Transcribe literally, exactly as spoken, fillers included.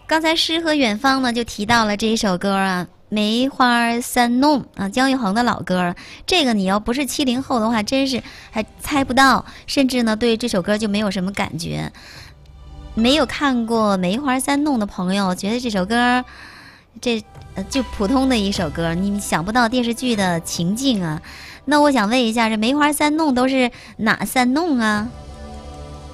刚才诗和远方呢就提到了这一首歌啊，梅花三弄啊，姜育恒的老歌。这个你要不是七零后的话，真是还猜不到，甚至呢对这首歌就没有什么感觉。没有看过梅花三弄的朋友，觉得这首歌这呃就普通的一首歌，你想不到电视剧的情境啊。那我想问一下，这梅花三弄都是哪三弄啊？